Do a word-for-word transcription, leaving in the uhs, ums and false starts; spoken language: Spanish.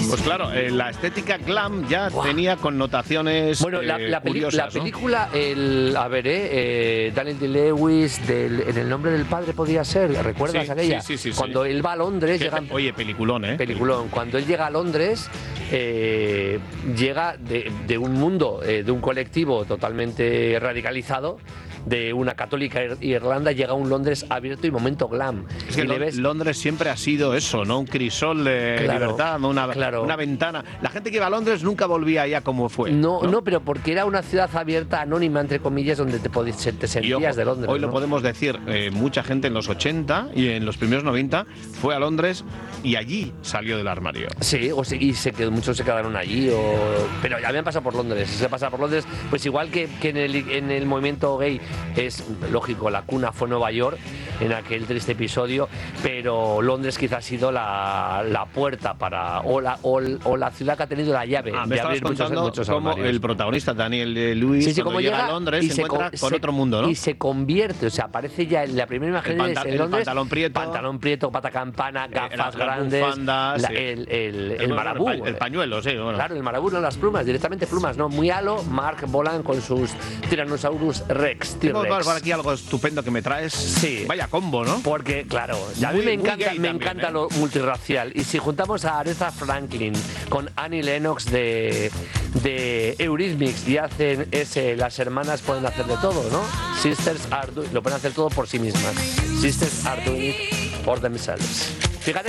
Pues claro, eh, la estética glam ya wow. tenía connotaciones Bueno, la, eh, la, peli curiosas, la ¿no? película, el, a ver, eh, eh, Daniel Day-Lewis, del, En el nombre del padre podía ser, ¿recuerdas sí, aquella? Sí, sí, sí. Cuando sí. él va a Londres... Qué, llega, oye, peliculón, ¿eh? Peliculón. Cuando él llega a Londres, eh, llega de, de un mundo, eh, de un colectivo totalmente radicalizado, de una católica Irlanda, llega a un Londres abierto y momento glam. Es que y le ves... Londres siempre ha sido eso, ¿no? Un crisol de claro, libertad, una, claro. una ventana. La gente que iba a Londres nunca volvía allá como fue. No, no, no, pero porque era una ciudad abierta, anónima, entre comillas, donde te, podías, te sentías ojo, de Londres. Hoy ¿no? lo podemos decir, eh, mucha gente en los ochenta y en los primeros noventa fue a Londres y allí salió del armario. Sí, o sí, y se quedó, muchos se quedaron allí, o... pero ya habían pasado por Londres. Se pasa por Londres, pues igual que, que en, el, en el movimiento gay es lógico, la cuna fue Nueva York en aquel triste episodio, pero Londres quizás ha sido la, la puerta para o la, o, o la ciudad que ha tenido la llave ah, de me estabas abrir muchos, contando muchos como armarios. El protagonista Daniel Day-Lewis, sí, sí, cuando como llega llega a Londres se encuentra con se, otro mundo, ¿no? Y se convierte, o sea, aparece ya en la primera imagen el, panta en Londres, el pantalón prieto, pantalón prieto, pata campana, gafas eh, las grandes, bufandas, la, sí. el, el, el, el marabú, el, el pañuelo, sí, bueno. Claro, el marabú, no las plumas, directamente plumas, no, muy halo. Mark Bolan con sus Tyrannosaurus Rex. Tengo por aquí algo estupendo que me traes. Sí. Vaya combo, ¿no? Porque, claro, a mí muy, me encanta, me también, encanta ¿eh? lo multirracial. Y si juntamos a Aretha Franklin con Annie Lennox de, de Eurythmics y hacen ese, las hermanas pueden hacer de todo, ¿no? Sisters are do, lo pueden hacer todo por sí mismas. Sisters are doing it for themselves.